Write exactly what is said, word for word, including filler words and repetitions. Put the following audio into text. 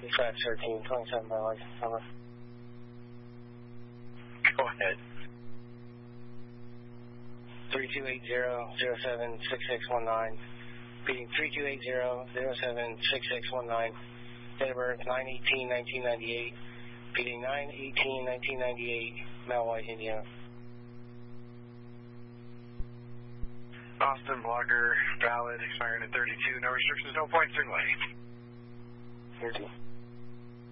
dispatch thirteen twenty-seven by license number. Go ahead. three two eight zero zero seven six six one nine. Reading three two eight zero zero seven six six one nine. Date of birth nine eighteen nineteen ninety-eight. Reading nine eighteen nineteen ninety-eight. Malwise, Indiana. Austin Blocker, valid, expiring at thirty-two. No restrictions, no points, green light. Here too.